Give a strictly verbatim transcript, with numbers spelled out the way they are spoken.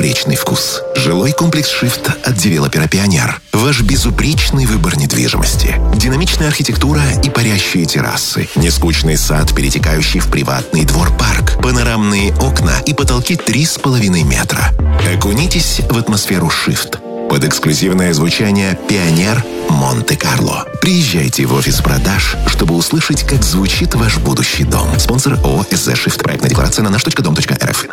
безупречный вкус. Жилой комплекс «Шифт» от девелопера «Пионер». Ваш безупречный выбор недвижимости. Динамичная архитектура и парящие террасы. Нескучный сад, перетекающий в приватный двор-парк. Панорамные окна и потолки три с половиной метра. Окунитесь в атмосферу «Шифт» под эксклюзивное звучание «Пионер Монте-Карло». Приезжайте в офис продаж, чтобы услышать, как звучит ваш будущий дом. Спонсор ООО «СЗ Шифт». Проектная декларация на наш точка дом точка эр эф.